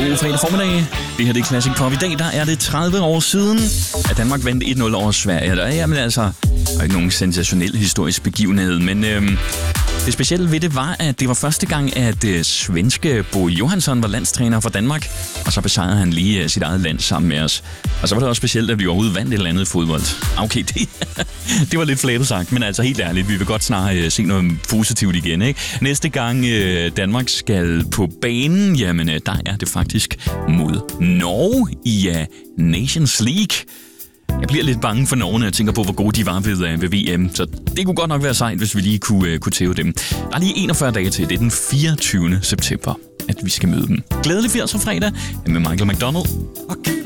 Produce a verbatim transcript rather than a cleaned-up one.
God fredag formiddag. Det her det er Classic Pop. I dag der er det tredive år siden, at Danmark vandt et nul over Sverige. Der er jamen altså der er ikke nogen sensationel historisk begivenhed, men øhm, det specielle ved det var, at det var første gang, at øh, svenske Bo Johansson var landstræner for Danmark, og så besejrede han lige øh, sit eget land sammen med os. Og så var det også specielt, at vi overhovedet vandt et eller andet fodbold. Okay, det, det var lidt flæbet sagt, men altså helt ærligt, vi vil godt snart øh, se noget positivt igen, ikke? Næste gang øh, Danmark skal på banen, jamen øh, der er det faktisk mod Norge i uh, Nations League. Jeg bliver lidt bange for Norge, når jeg tænker på, hvor gode de var ved, uh, ved V M. Så det kunne godt nok være sejt, hvis vi lige kunne, uh, kunne tæve dem. Der er lige enogfyrre dage til. Det er den fireogtyvende september, at vi skal møde dem. Glædelig firsdag fredag med Michael McDonald. Okay.